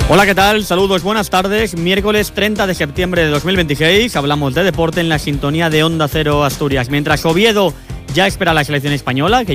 Hola, ¿qué tal? Saludos, buenas tardes. Miércoles 30 de septiembre de 2026. Hablamos de deporte en la sintonía de Onda Cero Asturias. Mientras Oviedo ya espera la selección española, que